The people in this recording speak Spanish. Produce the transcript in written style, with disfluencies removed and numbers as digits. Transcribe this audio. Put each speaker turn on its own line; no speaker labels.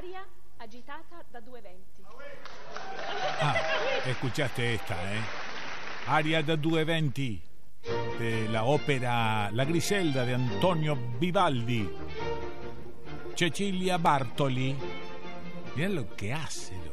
Aria agitata da due venti.
Escuchaste esta, Aria da due venti, de la ópera La Griselda de Antonio Vivaldi. Cecilia Bartoli. Mirá lo que hace